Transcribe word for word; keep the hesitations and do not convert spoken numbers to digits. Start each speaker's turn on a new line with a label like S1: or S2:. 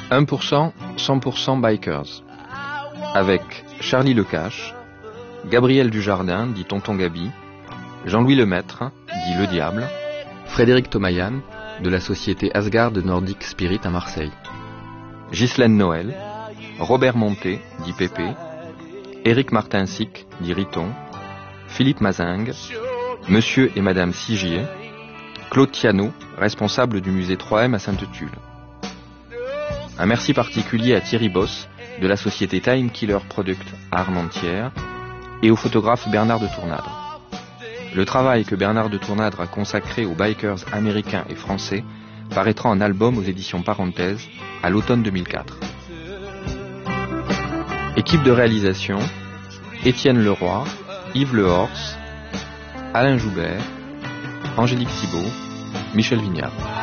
S1: un pour cent, cent pour cent Bikers, avec Charlie Lecache, Gabriel Dujardin, dit Tonton Gabi, Jean-Louis Lemaître, dit Le Diable, Frédéric Tomayan, de la société Asgard Nordic Spirit à Marseille, Ghislaine Noël, Robert Monté, dit Pépé, Éric Martin-Sic, dit Riton, Philippe Mazingue, Monsieur et Madame Sigier, Claude Thiano, responsable du musée trois M à Sainte-Tulle. Un merci particulier à Thierry Boss, de la société Time Killer Product à Armentières, et au photographe Bernard de Tournadre. Le travail que Bernard de Tournadre a consacré aux bikers américains et français paraîtra en album aux éditions Parenthèses à l'automne deux mille quatre. Équipe de réalisation, Étienne Leroy, Yves Lehors, Alain Joubert, Angélique Thibault, Michel Vignard.